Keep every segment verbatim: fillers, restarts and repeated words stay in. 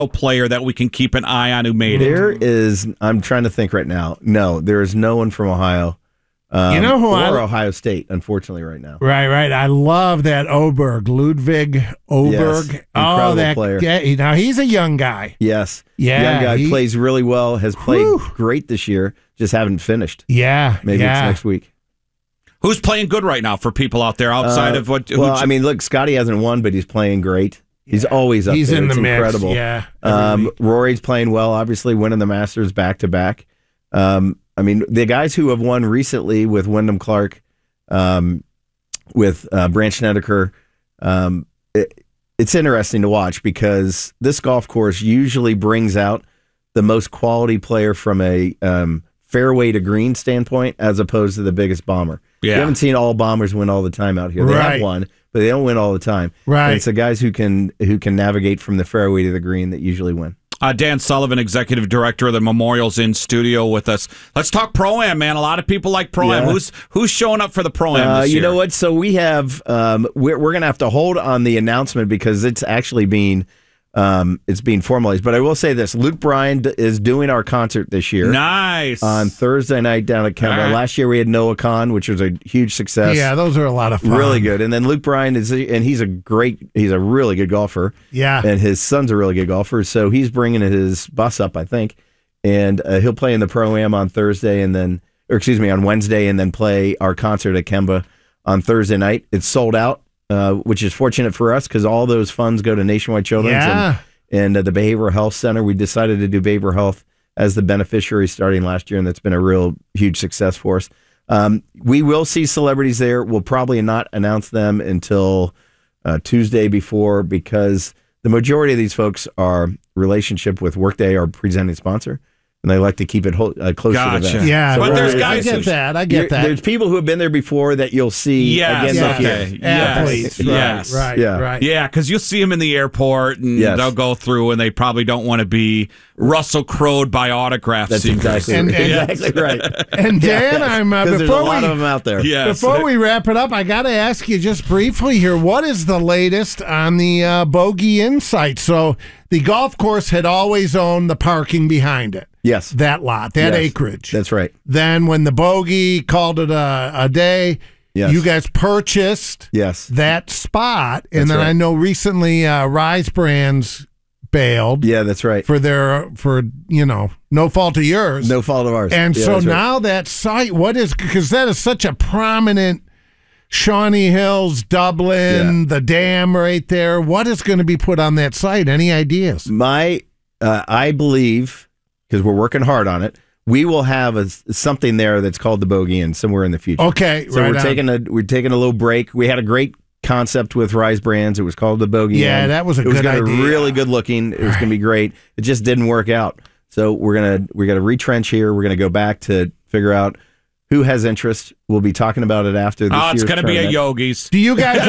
player that we can keep an eye on who made there it? There is, I'm trying to think right now. No, there is no one from Ohio. Um, you know who or I, Ohio State, unfortunately, right now. Right, right. I love that Oberg, Ludwig Oberg. Yes, oh, that player. guy. Now he's a young guy. Yes, yeah, young guy he, plays really well. Has played whew. great this year. Just haven't finished. Yeah, maybe yeah. it's next week. Who's playing good right now for people out there outside uh, of what? Well, I mean, look, Scotty hasn't won, but he's playing great. He's yeah. always up he's there. in It's the incredible. mix. Yeah, um, Rory's playing well. Obviously, winning the Masters back to back. Um, I mean, the guys who have won recently with Wyndham Clark, um, with uh, Brandt Snedeker, um, it, it's interesting to watch because this golf course usually brings out the most quality player from a um, fairway to green standpoint as opposed to the biggest bomber. Yeah. You haven't seen all bombers win all the time out here. They right. have won, but they don't win all the time. Right. And it's the guys who can who can navigate from the fairway to the green that usually win. Uh, Dan Sullivan, executive director of the Memorials, in studio with us. Let's talk Pro-Am, man. A lot of people like Pro-Am. Yeah. Who's who's showing up for the Pro-Am Uh, this you year? know what? So we have um, we're we're gonna have to hold on the announcement because it's actually being um, it's being formalized. But I will say this: Luke Bryan is doing our concert this year. Nice on Thursday night down at Kemba. Right. Last year we had Noah Khan, which was a huge success. Yeah, those are a lot of fun. Really good. And then Luke Bryan is, and he's a great, he's a really good golfer. Yeah, and his son's a really good golfer. So he's bringing his bus up, I think, and uh, he'll play in the Pro-Am on Thursday, and then, or excuse me, on Wednesday, and then play our concert at Kemba on Thursday night. It's sold out, uh, which is fortunate for us because all those funds go to Nationwide Children's yeah. and, and uh, the Behavioral Health Center. We decided to do behavioral health as the beneficiary starting last year, and that's been a real huge success for us. Um, we will see celebrities there. We'll probably not announce them until uh, Tuesday before because the majority of these folks are relationship with Workday, our presenting sponsor, and they like to keep it ho- uh, close Gotcha. to the vest. Yeah, but well, there's I guys get who- that. I get that. There's people who have been there before that you'll see Yes, again okay. this year. Yes. Athletes, right, Yes. right, Yeah. right. Yeah, because you'll see them in the airport, and Yes. they'll go through, and they probably don't want to be Russell Crowed by autograph That's seekers. exactly, And- and- exactly right. And Dan, I'm uh, Because there's a before lot we of them out there. Yes. before we wrap it up, I got to ask you just briefly here: what is the latest on the uh, Bogey Insight? So the golf course had always owned the parking behind it. Yes. That lot, that Yes. acreage. That's right. Then when the Bogey called it a, a day, Yes. you guys purchased Yes. that spot. And That's then right. I know recently uh, Rise Brands bailed Yeah, that's right. for their, for, you know, no fault of yours. No fault of ours. And Yeah, so that's right. now that site, what is, because that is such a prominent Shawnee Hills, Dublin, Yeah. the dam right there. What is going to be put on that site? Any ideas? My, uh, I believe, because we're working hard on it, we will have a, something there that's called the Bogey Inn somewhere in the future. Okay, So right we're on. taking a we're taking a little break. We had a great concept with Rise Brands. It was called the Bogey Yeah, Inn. that was a it was good gonna idea. Really good looking. It was going to be great. It just didn't work out. So we're gonna we're gonna retrench here. We're gonna go back to figure out who has interest. We'll be talking about it after this Oh, it's year's going to be a tournament. Yogi's. Do you guys?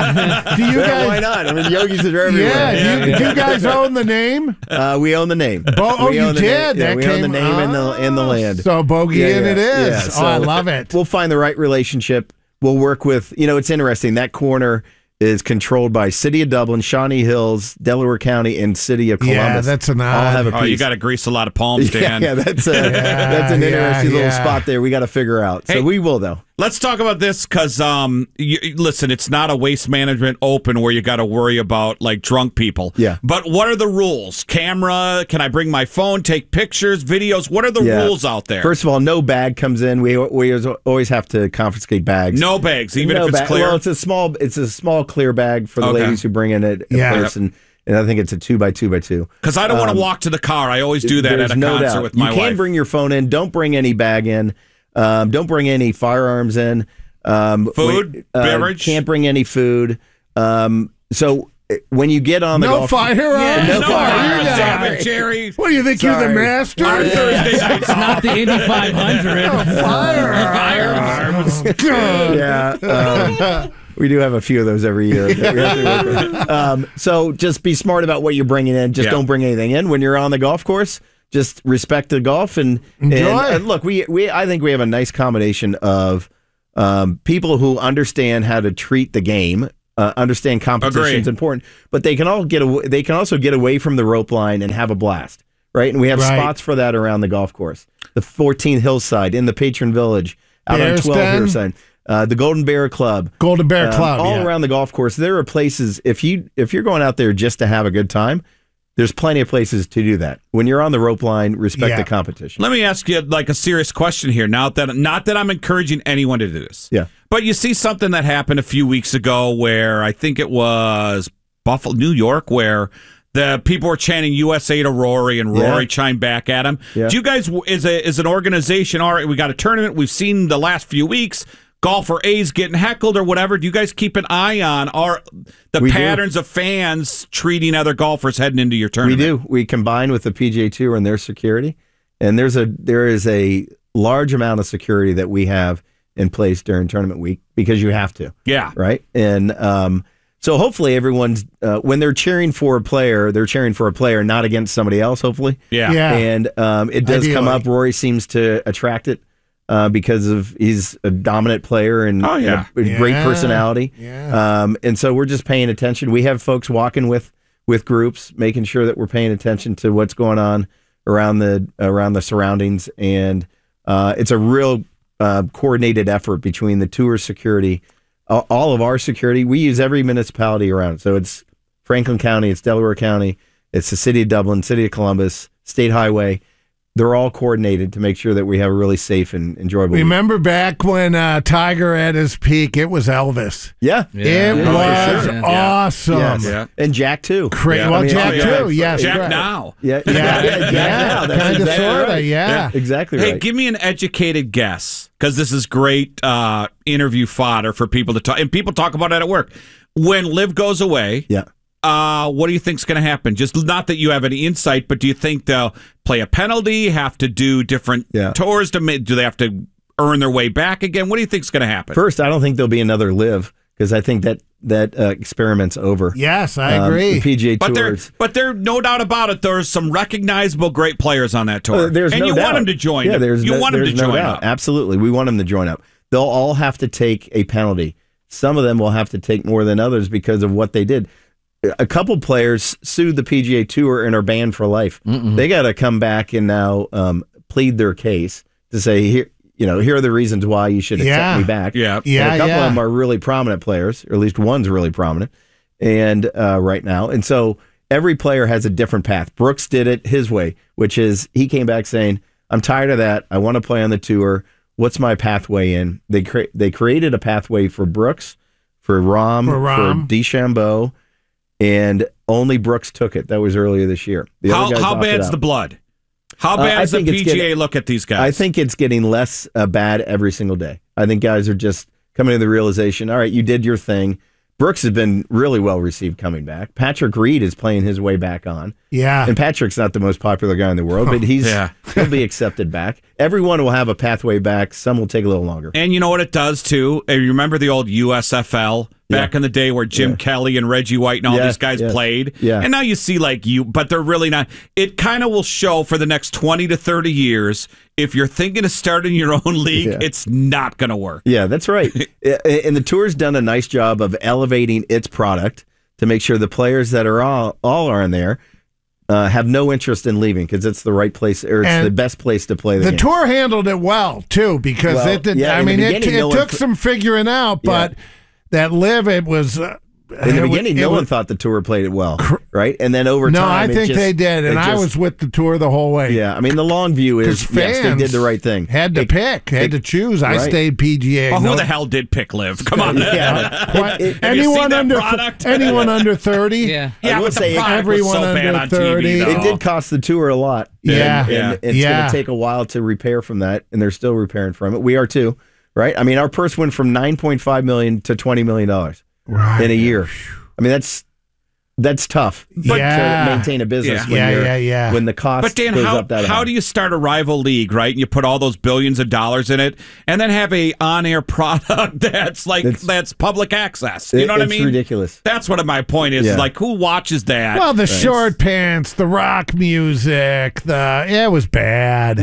do you Yeah, guys? why not? I mean, Yogis are everywhere. Yeah, Yeah, do, you, yeah. do you guys own the name? Uh, we own the name. Bo- oh, we you own the did. Name. Yeah, That we own the came- name and the and the land. So Bogey Yeah, Inn yeah, it is. yeah. oh, So I love it. We'll find the right relationship. We'll work with, you know, it's interesting. That corner is controlled by City of Dublin, Shawnee Hills, Delaware County, and City of Columbus. Yeah, that's an All odd. have a Oh, you piece. got to grease a lot of palms, yeah, Dan. yeah, that's a, that's an yeah, interesting little yeah. spot there. We got to figure out. Hey. So we will, though. Let's talk about this because, um, you, listen, it's not a waste management open where you got to worry about like drunk people. Yeah. But what are the rules? Camera? Can I bring my phone? Take pictures, videos? What are the Yeah. rules out there? First of all, no bag comes in. We we always have to confiscate bags. no bags, even No if it's bag- clear. Well, it's a small it's a small clear bag for the Okay. ladies who bring in it. Yeah. Yeah. And, and I think it's a two by two by two. Because I don't want Um, to walk to the car. I always do that There's at a no concert doubt. with my you can wife. bring your phone in. Don't bring any bag in. Um, don't bring any firearms in. Um, Food, wait, uh, beverage? Can't bring any food. Um, so uh, when you get on the no golf, firearms. yeah, no no, firearms. firearms, damn Sorry. it, Jerry. What do you think? You're the Sorry. master? Our Thursday night It's not the Indy five hundred. Firearms. yeah. Um, we do have a few of those every year. that we have to work with. Um, so just be smart about what you're bringing in. Just Yeah. don't bring anything in when you're on the golf course. Just respect the golf and, and, Enjoy. and look. We we I think we have a nice combination of um, people who understand how to treat the game uh, understand competition Agreed. is important, but they can all get away, they can also get away from the rope line and have a blast, right? And we have Right. spots for that around the golf course. The fourteenth Hillside, in the Patron Village, out Bear's on twelve Den. Hillside, uh, the Golden Bear Club, Golden Bear um, Club, all yeah. around the golf course. There are places if you if you're going out there just to have a good time, there's plenty of places to do that. When you're on the rope line, respect Yeah. the competition. Let me ask you like a serious question here. Now that not that I'm encouraging anyone to do this. Yeah. But you see something that happened a few weeks ago where I think it was Buffalo, New York, where the people were chanting U S A to Rory and Rory Yeah. chimed back at him. Yeah. Do you guys, as a as an organization, all right, we got a tournament. We've seen the last few weeks, golfer A's getting heckled or whatever. Do you guys keep an eye on our the We do. patterns of fans treating other golfers heading into your We tournament? do. We combine with the P G A Tour and their security, and there's a there is a large amount of security that we have in place during tournament week because you have to, Yeah. right? And um, so hopefully everyone's uh, when they're cheering for a player, they're cheering for a player, not against somebody else. Hopefully, Yeah. Yeah. And um, it does come Ideally. up. Rory seems to attract it uh, because of he's a dominant player and, Oh, yeah. and a, a great Yeah. personality. Yeah. Um, and so we're just paying attention. We have folks walking with with groups, making sure that we're paying attention to what's going on around the around the surroundings, and uh, it's a real uh, coordinated effort between the tour security, all, all of our security. We use every municipality around, so it's Franklin County, it's Delaware County, it's the city of Dublin, city of Columbus, State Highway. They're all coordinated to make sure that we have a really safe and enjoyable week. Remember back when uh, Tiger at his peak, it was Elvis. Yeah, It Yeah, was for sure. awesome. yes. Yeah. And Jack too. Cra- Yeah. Well, I mean, Jack oh, yeah. too. Yes, Jack correct. now. Yeah, Yeah, yeah, yeah, yeah, that's kind of, exactly sort of, right. yeah. Exactly Hey, right. give me an educated guess, because this is great uh, interview fodder for people to talk. And people talk about it at work. When Liv goes away, Yeah. uh, what do you think's going to happen? Just not that you have any insight, but do you think they'll play a penalty, have to do different Yeah. tours? To ma- do they have to earn their way back again? What do you think's going to happen? First, I don't think there'll be another live because I think that that uh, experiment's over. Yes, I Um, agree. the P G A but there, tours. but there, no doubt about it. There's some recognizable great players on that tour, Uh, there's and no you doubt. want them to join. Yeah, there's you no, want them to there's no join doubt. up. Absolutely, we want them to join up. They'll all have to take a penalty. Some of them will have to take more than others because of what they did. A couple players sued the P G A Tour and are banned for life. Mm-mm. They got to come back and now um, plead their case to say, here, you know, here are the reasons why you should accept Yeah. me back. Yeah. Yeah, and a couple yeah. of them are really prominent players, or at least one's really prominent, and uh, right now. And so every player has a different path. Brooks did it his way, which is he came back saying, "I'm tired of that. I want to play on the tour. What's my pathway in?" They cre- they created a pathway for Brooks, for Rahm, For Rahm. DeChambeau, and only Brooks took it. That was earlier this year. The How other guys how opted bad's out. the blood? How Uh, bad I does the think it's P G A getting- look at these guys? I think it's getting less uh, bad every single day. I think guys are just coming to the realization, all right, you did your thing. Brooks has been really well received coming back. Patrick Reed is playing his way back on. yeah. And Patrick's not the most popular guy in the world, but he's Yeah. he'll be accepted back. Everyone will have a pathway back. Some will take a little longer. And you know what it does too? Uh, You remember the old U S F L back Yeah. in the day where Jim Yeah. Kelly and Reggie White and all Yeah, these guys yeah, played? yeah. And now you see like you, but they're really not. It kind of will show for the next twenty to thirty years. If you're thinking of starting your own league, Yeah. it's not going to work. Yeah, that's right. A- and the tour's done a nice job of elevating its product to make sure the players that are all, all are in there uh, have no interest in leaving because it's the right place or it's And the best place to play the, The game. tour handled it well too, because Well, it did. yeah, I in the mean, it, beginning, it no one took th- some figuring out, Yeah. but that live it was. Uh, In the it wa- beginning, it no was- one thought the tour played it well, right? And then over No, time, I it think just- they did, and it I just- was with the tour the whole way. Yeah, I mean, the long view is Because yes, they fans did the right thing. Had to It- pick, had it- to choose. I right. stayed P G A. Well, who No- the hell did pick Live? Come on. Yeah. Quite- It- it- Have you seen anyone that under product? anyone under thirty? Yeah. Yeah, I will but the say product everyone was so bad under on T V, thirty. though. It did cost the tour a lot. Yeah. and, and Yeah. it's Yeah. going to take a while to repair from that, and they're still repairing from it. We are too, right? I mean, our purse went from nine point five million dollars to twenty million dollars Right. in a year. I mean, that's that's tough But- Yeah. to maintain a business Yeah. when Yeah, you're, yeah, yeah. when the cost But Dan, goes how, up that how high. do you start a rival league, right? And you put all those billions of dollars in it, and then have a on-air product that's like It's- that's public access. You It- know what I it's mean? ridiculous. That's what my point is. Yeah. Like, who watches that? Well, the short pants, the rock music, the yeah, it was bad. Well,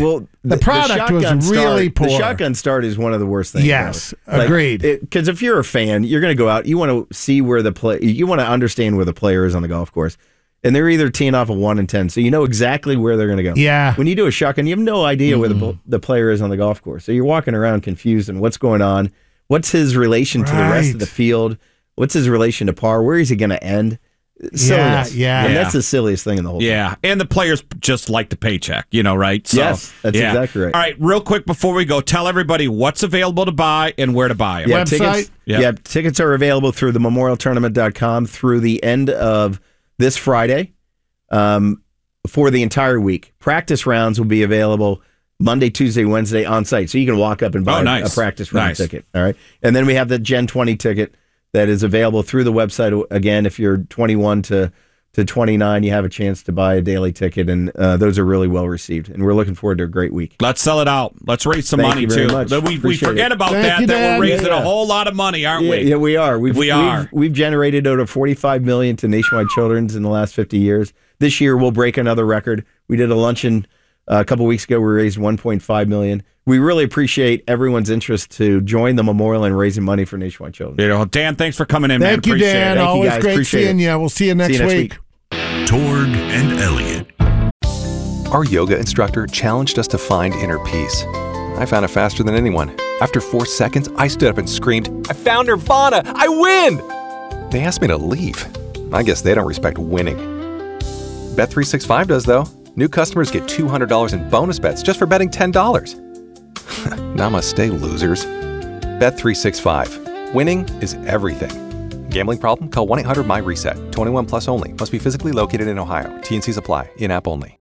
The product was shotgun really start, poor. The shotgun start is one of the worst things. Yes, ever. Like, agreed. Because if you're a fan, you're going to go out. You want to see where the play. You want to understand where the player is on the golf course, and they're either teeing off a one and ten, so you know exactly where they're going to go. Yeah. When you do a shotgun, you have no idea mm. where the the player is on the golf course, so you're walking around confused and what's going on. What's his relation right. to the rest of the field? What's his relation to par? Where is he going to end? Silliness. Yeah, yeah. And yeah. that's the silliest thing in the whole yeah. thing. Yeah, and the players just like the paycheck, you know, right? So, yes, that's yeah. exactly right. All right, real quick before we go, tell everybody what's available to buy and where to buy them. Yeah, Website? Tickets, Yep. Yeah, tickets are available through the memorial tournament dot com through the end of this Friday um, for the entire week. Practice rounds will be available Monday, Tuesday, Wednesday on site. So you can walk up and buy oh, nice. a practice round nice. ticket. All right. And then we have the Gen twenty ticket that is available through the website. Again, if you're twenty-one to to twenty-nine, you have a chance to buy a daily ticket, and uh, those are really well received. And we're looking forward to a great week. Let's sell it out. Let's raise some Thank money you very too. much. We, we Appreciate forget it. about Thank that. you, that Dan. we're raising Yeah, yeah. a whole lot of money, aren't Yeah, we? yeah, we are. We've, We are. We've, we've generated over forty-five million dollars to Nationwide Children's in the last fifty years. This year, we'll break another record. We did a luncheon uh, a couple weeks ago. We raised one point five million dollars. We really appreciate everyone's interest to join the memorial and raising money for Nationwide Children. You know, Dan, thanks for coming in, man. Thank you, Appreciate Dan. it. Thank you, Always guys. great Appreciate seeing it. you. We'll see you next, See you next week. week. Torg and Elliott. Our yoga instructor challenged us to find inner peace. I found it faster than anyone. After four seconds, I stood up and screamed, "I found Nirvana! I win!" They asked me to leave. I guess they don't respect winning. Bet three sixty-five does, though. New customers get two hundred dollars in bonus bets just for betting ten dollars. Namaste, losers. Bet three sixty-five. Winning is everything. Gambling problem? Call one eight hundred M Y RESET. twenty-one plus only. Must be physically located in Ohio. T N Cs apply. In-app only.